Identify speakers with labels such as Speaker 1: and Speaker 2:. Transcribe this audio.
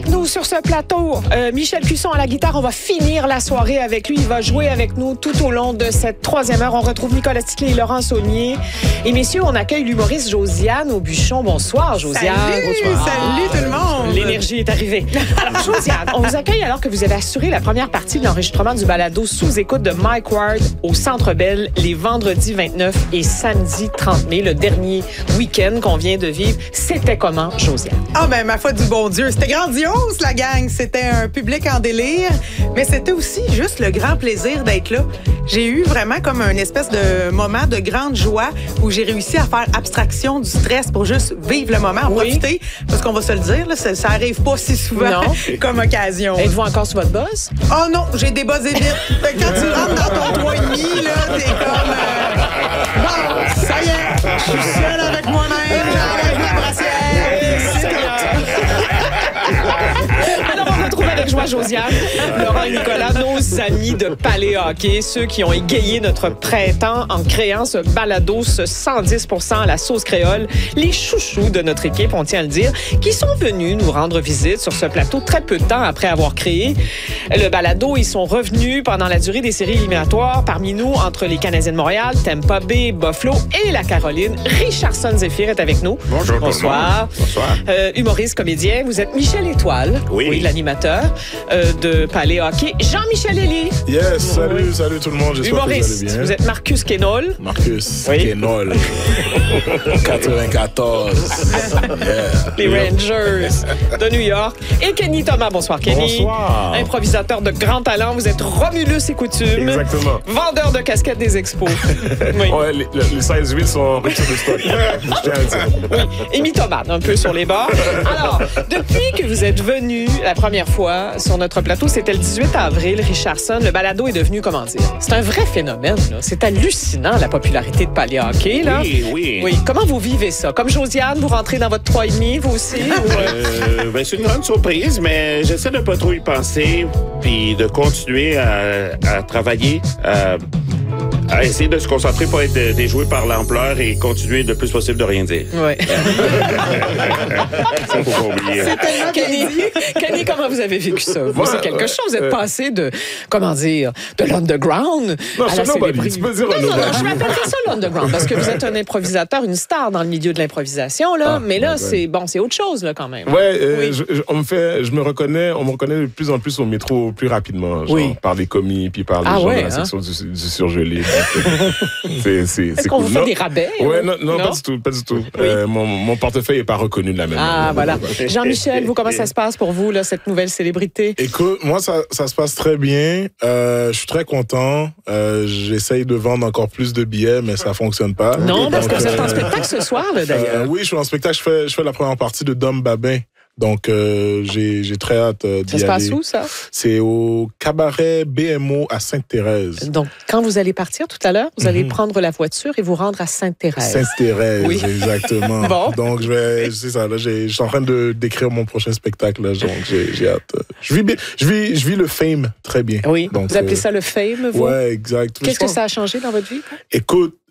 Speaker 1: avec nous sur ce plateau. Michel Cusson à la guitare. On va finir la soirée avec lui. Il va jouer avec nous tout au long de cette troisième heure. On retrouve Nicolas Ticlé et Laurent Saunier. Et messieurs, on accueille l'humoriste Josiane Aubuchon. Bonsoir, Josiane.
Speaker 2: Salut tout le monde.
Speaker 1: L'énergie est arrivée. Alors, Josiane, on vous accueille alors que vous avez assuré la première partie de l'enregistrement du balado sous écoute de Mike Ward au Centre Bell les vendredis 29 et samedi 30 mai, le dernier week-end qu'on vient de vivre. C'était comment, Josiane?
Speaker 2: Ah ben, ma foi du bon Dieu, c'était grandiose, la gang. C'était un public en délire, mais c'était aussi juste le grand plaisir d'être là. J'ai eu vraiment comme un espèce de moment de grande joie où j'ai réussi à faire abstraction du stress pour juste vivre le moment, en profiter. Parce qu'on va se le dire, là, ça arrive pas si souvent comme occasion.
Speaker 1: Êtes-vous encore sur votre buzz?
Speaker 2: Oh non, j'ai débuzzé vite. Quand tu rentres dans ton 3,5, là, t'es comme... Bon, ça y est, je suis seul avec moi-même, j'enlève ma brassière.
Speaker 1: Alors, on retrouve avec joie Josiane, Laurent et Nicolas, nos amis de Palais Hockey, ceux qui ont égayé notre printemps en créant ce balado, ce 110% à la sauce créole, les chouchous de notre équipe, on tient à le dire, qui sont venus nous rendre visite sur ce plateau très peu de temps après avoir créé le balado. Ils sont revenus pendant la durée des séries éliminatoires parmi nous entre les Canadiens de Montréal, Tampa Bay, Buffalo et la Caroline. Richardson Zephyr est avec nous.
Speaker 3: Bonjour.
Speaker 1: Bonsoir.
Speaker 3: Bonsoir.
Speaker 1: Humoriste, comédien. Vous êtes Michel Étoile, l'animateur de Palais Hockey. Jean-Michel Elie.
Speaker 3: Yes, salut tout le monde. J'espère
Speaker 1: humoriste.
Speaker 3: que vous allez bien.
Speaker 1: Vous êtes Marcus Kenol.
Speaker 3: Kenol. 94.
Speaker 1: Les Rangers de New York. Et Kenny Thomas. Bonsoir, Kenny.
Speaker 3: Bonsoir.
Speaker 1: Improvisateur de grand talent. Vous êtes Romulus et Coutume.
Speaker 3: Exactement.
Speaker 1: Vendeur de casquettes des expos.
Speaker 3: Oui. Ouais, les 16 huiles sont en rupture de stock. Je tiens à le dire.
Speaker 1: Oui. Et mythomane, un peu sur les bords. Alors, depuis que vous êtes venu la première fois sur notre plateau, c'était le 18 avril, Richardson, le balado est devenu, comment dire, c'est un vrai phénomène, là. C'est hallucinant, la popularité de Palais Hockey, là. Oui. Comment vous vivez ça? Comme Josiane, vous rentrez dans votre 3,5, vous aussi?
Speaker 4: Ben, c'est une grande surprise, mais j'essaie de pas trop y penser, puis de continuer à travailler, à essayer de se concentrer pour être déjoué par l'ampleur et continuer le plus possible de rien dire.
Speaker 1: Oui.
Speaker 4: Ça, faut pas oublier.
Speaker 1: Kenny, comment vous avez vécu ça? Vous, c'est quelque chose. Vous êtes passé de, comment dire, de l'underground à la célébrité.
Speaker 3: Tu peux dire
Speaker 1: non, je m'appellerais ça l'underground parce que vous êtes un improvisateur, une star dans le milieu de l'improvisation, là. Mais là, c'est autre chose, là, quand même.
Speaker 3: On me reconnaît de plus en plus au métro plus rapidement, genre par les commis puis par les gens de la section du surgelé.
Speaker 1: Est-ce qu'on vous fait des rabais?
Speaker 3: Non, pas du tout. Mon portefeuille n'est pas reconnu de la même manière.
Speaker 1: Voilà. Jean-Michel, vous, comment ça se passe pour vous, là, cette nouvelle célébrité?
Speaker 3: Écoute, moi, ça se passe très bien. Je suis très content. J'essaye de vendre encore plus de billets, mais ça fonctionne pas.
Speaker 1: Non, parce que vous êtes en spectacle ce soir, là, d'ailleurs.
Speaker 3: Oui, je suis en spectacle. Je fais la première partie de Dom Babin. Donc, j'ai très hâte d'y aller.
Speaker 1: Ça se passe où, ça?
Speaker 3: C'est au cabaret BMO à Sainte-Thérèse.
Speaker 1: Donc, quand vous allez partir tout à l'heure, vous allez prendre la voiture et vous rendre à Sainte-Thérèse.
Speaker 3: Sainte-Thérèse, exactement.
Speaker 1: Bon.
Speaker 3: Donc, c'est ça, là, je suis en train d'écrire mon prochain spectacle, là, donc j'ai hâte. Je vis le fame très bien.
Speaker 1: Oui,
Speaker 3: donc,
Speaker 1: vous appelez ça le fame, vous?
Speaker 3: Ouais, exact.
Speaker 1: Qu'est-ce que ça a changé dans votre vie?
Speaker 3: Écoute,